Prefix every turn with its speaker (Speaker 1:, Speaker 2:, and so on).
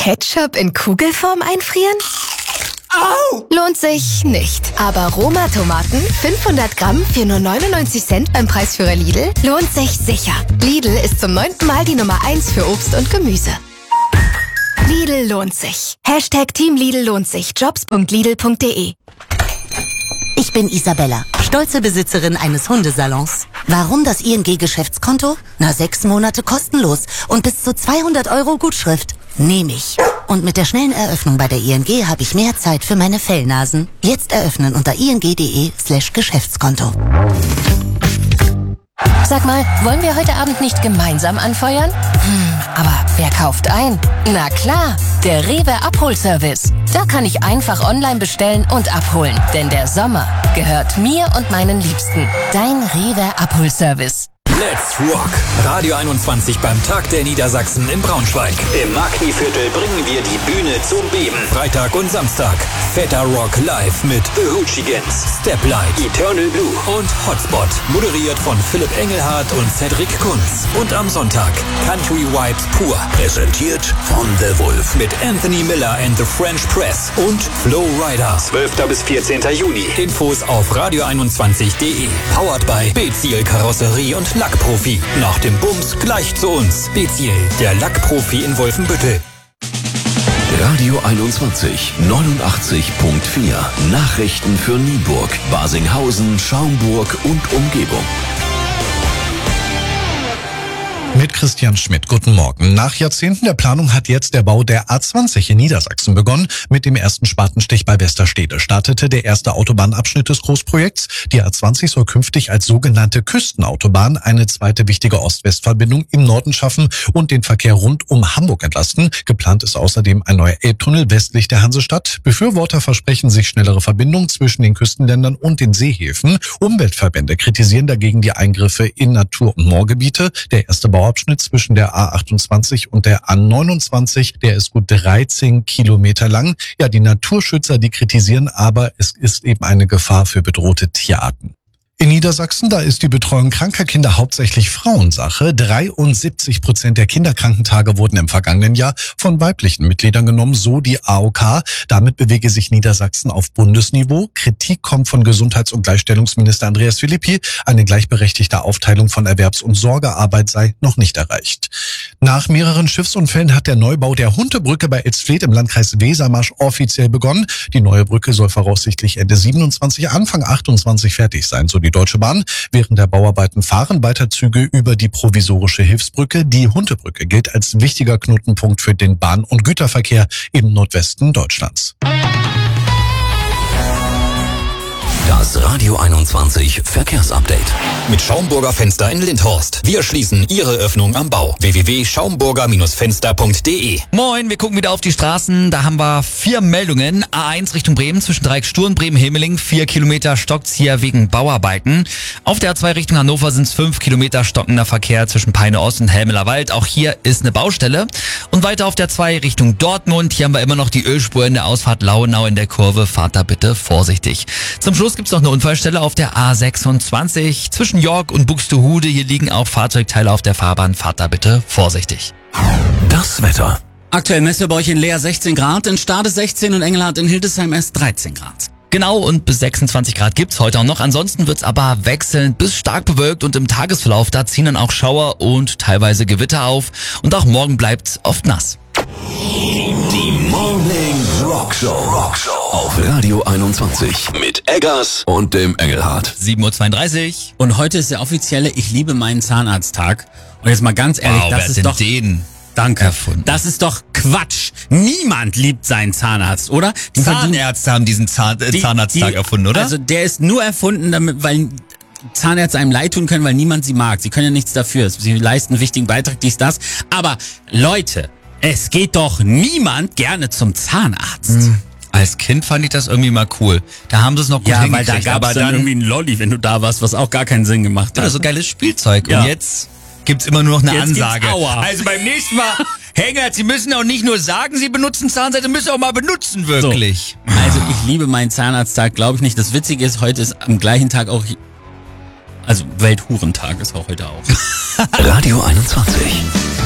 Speaker 1: Ketchup in Kugelform einfrieren?
Speaker 2: Au!
Speaker 1: Lohnt sich nicht. Aber Roma-Tomaten, 500 Gramm für nur 99 Cent beim Preisführer Lidl, lohnt sich sicher. Lidl ist zum 9. Mal die Nummer 1 für Obst und Gemüse. Lidl lohnt sich. #Team Lidl lohnt sich. Jobs.lidl.de.
Speaker 3: Ich bin Isabella, stolze Besitzerin eines Hundesalons. Warum das ING-Geschäftskonto? 6 Monate kostenlos und bis zu 200 € Gutschrift. Nehme ich. Und mit der schnellen Eröffnung bei der ING habe ich mehr Zeit für meine Fellnasen. Jetzt eröffnen unter ing.de/Geschäftskonto.
Speaker 4: Sag mal, wollen wir heute Abend nicht gemeinsam anfeuern? Aber wer kauft ein? Na klar, der Rewe Abholservice. Da kann ich einfach online bestellen und abholen. Denn der Sommer gehört mir und meinen Liebsten. Dein Rewe Abholservice.
Speaker 5: Let's Rock! Radio 21 beim Tag der Niedersachsen in Braunschweig. Im Magni-Viertel bringen wir die Bühne zum Beben. Freitag und Samstag. Fetter Rock live mit The Hoochigans, Steplight, Eternal Blue und Hotspot. Moderiert von Philipp Engelhardt und Cedric Kunz. Und am Sonntag Country Vibes pur. Präsentiert von The Wolf mit Anthony Miller and the French Press und Flow Rider. 12. bis 14. Juni. Infos auf radio21.de. Powered by Beziel Karosserie und Lackprofi. Nach dem Bums gleich zu uns. Beziel, der Lackprofi in Wolfenbüttel.
Speaker 6: Radio 21, 89.4. Nachrichten für Nienburg, Basinghausen, Schaumburg und Umgebung.
Speaker 7: Mit Christian Schmidt. Guten Morgen. Nach Jahrzehnten der Planung hat jetzt der Bau der A20 in Niedersachsen begonnen. Mit dem ersten Spatenstich bei Westerstede startete der erste Autobahnabschnitt des Großprojekts. Die A20 soll künftig als sogenannte Küstenautobahn eine zweite wichtige Ost-West-Verbindung im Norden schaffen und den Verkehr rund um Hamburg entlasten. Geplant ist außerdem ein neuer Elbtunnel westlich der Hansestadt. Befürworter versprechen sich schnellere Verbindungen zwischen den Küstenländern und den Seehäfen. Umweltverbände kritisieren dagegen die Eingriffe in Natur- und Moorgebiete. Der erste Bauabschnitt zwischen der A28 und der A29, der ist gut 13 Kilometer lang. Ja, die Naturschützer, die kritisieren, aber es ist eben eine Gefahr für bedrohte Tierarten. In Niedersachsen, da ist die Betreuung kranker Kinder hauptsächlich Frauensache. 73% der Kinderkrankentage wurden im vergangenen Jahr von weiblichen Mitgliedern genommen, so die AOK. Damit bewege sich Niedersachsen auf Bundesniveau. Kritik kommt von Gesundheits- und Gleichstellungsminister Andreas Philippi. Eine gleichberechtigte Aufteilung von Erwerbs- und Sorgearbeit sei noch nicht erreicht. Nach mehreren Schiffsunfällen hat der Neubau der Huntebrücke bei Elsfleth im Landkreis Wesermarsch offiziell begonnen. Die neue Brücke soll voraussichtlich Ende 27, Anfang 28 fertig sein, so die Deutsche Bahn. Während der Bauarbeiten fahren weiter Züge über die provisorische Hilfsbrücke. Die Huntebrücke gilt als wichtiger Knotenpunkt für den Bahn- und Güterverkehr im Nordwesten Deutschlands.
Speaker 6: Das Radio 21 Verkehrsupdate.
Speaker 5: Mit Schaumburger Fenster in Lindhorst. Wir schließen Ihre Öffnung am Bau. www.schaumburger-fenster.de.
Speaker 8: Moin, wir gucken wieder auf die Straßen. Da haben wir 4 Meldungen. A1 Richtung Bremen zwischen Dreieck-Stur und Bremen-Hemeling. 4 Kilometer stockt's hier wegen Bauarbeiten. Auf der A2 Richtung Hannover sind es 5 Kilometer stockender Verkehr zwischen Peine Ost und Helmeler Wald. Auch hier ist eine Baustelle. Und weiter auf der 2 Richtung Dortmund. Hier haben wir immer noch die Ölspur in der Ausfahrt Lauenau in der Kurve. Fahrt da bitte vorsichtig. Zum Schluss gibt's noch eine Unfallstelle auf der A26 zwischen York und Buxtehude. Hier liegen auch Fahrzeugteile auf der Fahrbahn. Fahrt da bitte vorsichtig.
Speaker 6: Das Wetter.
Speaker 2: Aktuell messen wir bei euch in Leer 16 Grad, in Stade 16 und Engelhardt in Hildesheim erst 13 Grad.
Speaker 8: Genau, und bis 26 Grad gibt's heute auch noch. Ansonsten wird's aber wechselnd bis stark bewölkt und im Tagesverlauf, da ziehen dann auch Schauer und teilweise Gewitter auf. Und auch morgen bleibt's oft nass.
Speaker 6: Die Morning Rockshow auf Radio 21 mit Eggers und dem Engelhardt.
Speaker 8: 7:32 Uhr.
Speaker 2: Und heute ist der offizielle Ich liebe meinen Zahnarzt-Tag. Und jetzt mal ganz ehrlich,
Speaker 8: Wow,
Speaker 2: das
Speaker 8: wer
Speaker 2: ist
Speaker 8: hat
Speaker 2: doch...
Speaker 8: denn den
Speaker 2: Danke.
Speaker 8: erfunden?
Speaker 2: Das ist doch Quatsch. Niemand liebt seinen Zahnarzt, oder?
Speaker 8: Zahnärzte haben diesen Zahnarzttag erfunden, oder?
Speaker 2: Also der ist nur erfunden, damit, weil Zahnärzte einem leid tun können, weil niemand sie mag. Sie können ja nichts dafür. Sie leisten einen wichtigen Beitrag, dies, das. Aber Leute, es geht doch niemand gerne zum Zahnarzt.
Speaker 8: Als Kind fand ich das irgendwie mal cool. Da haben sie es noch gut
Speaker 2: Ja, weil
Speaker 8: hingekriegt.
Speaker 2: da gab es dann irgendwie einen Lolli, wenn du da warst, was auch gar keinen Sinn gemacht
Speaker 8: oder
Speaker 2: hat.
Speaker 8: so geiles Spielzeug.
Speaker 2: Ja.
Speaker 8: Und jetzt gibt's immer nur noch eine
Speaker 2: Jetzt gibt's
Speaker 8: Ansage.
Speaker 2: Aua.
Speaker 8: Also beim nächsten Mal, Hengert, Sie müssen auch nicht nur sagen, Sie benutzen Zahnseide, Sie müssen auch mal benutzen, wirklich.
Speaker 2: So. Also ich liebe meinen Zahnarzttag, glaube ich nicht. Das Witzige ist, heute ist am gleichen Tag auch, also Welthurentag ist auch heute auch.
Speaker 6: Radio 21.